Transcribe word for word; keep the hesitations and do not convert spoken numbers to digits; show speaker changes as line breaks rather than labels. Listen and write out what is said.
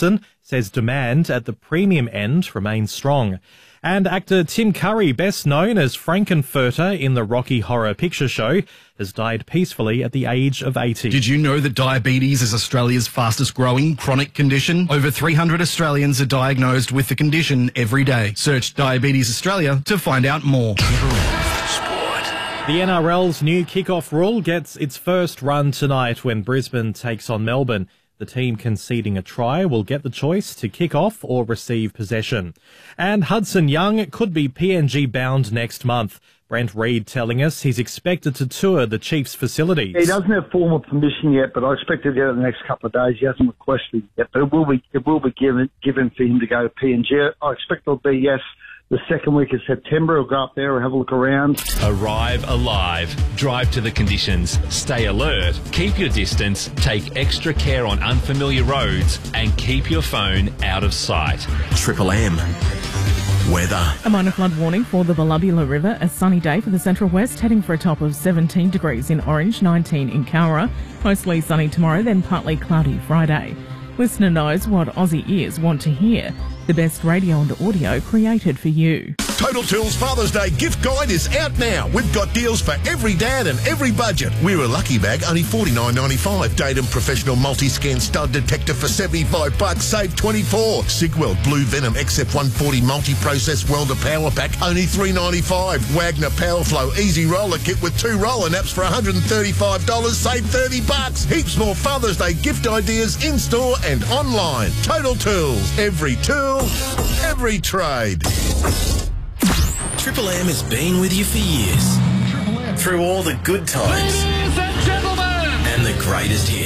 Hudson says demand at the premium end remains strong. And actor Tim Curry, best known as Frankenfurter in the Rocky Horror Picture Show, has died peacefully at the age of eighty.
Did you know that diabetes is Australia's fastest growing chronic condition? Over three hundred Australians are diagnosed with the condition every day. Search Diabetes Australia to find out more.
The N R L's new kick-off rule gets its first run tonight when Brisbane takes on Melbourne. The team conceding a try will get the choice to kick off or receive possession. And Hudson Young could be P N G bound next month. Brent Reid telling us he's expected to tour the Chiefs' facilities.
He doesn't have formal permission yet, but I expect to get it in the next couple of days. He hasn't requested it yet, but it will be it will be given given for him to go to P N G. I expect it'll be yes. The second week of September, we'll go up there and have a look around.
Arrive alive. Drive to the conditions. Stay alert. Keep your distance. Take extra care on unfamiliar roads. And keep your phone out of sight.
Triple M. Weather.
A minor flood warning for the Ballabula River. A sunny day for the Central West, heading for a top of seventeen degrees in Orange, nineteen in Cowra. Mostly sunny tomorrow, then partly cloudy Friday. Listener knows what Aussie ears want to hear. The best radio and audio created for you.
Total Tools Father's Day gift guide is out now. We've got deals for every dad and every budget. We're a lucky bag, only forty-nine ninety-five. Datum Professional Multi-Scan Stud Detector for seventy-five bucks, save twenty-four. Sigwell Blue Venom X F one forty Multi-Process Welder Power Pack, only three ninety-five. Wagner Powerflow Easy Roller Kit with two roller naps for one hundred thirty-five dollars, save thirty bucks. Heaps more Father's Day gift ideas in store and online. Total Tools, every tool, every trade.
Triple M has been with you for years. Through all the good times.
Ladies and gentlemen.
And the greatest hits.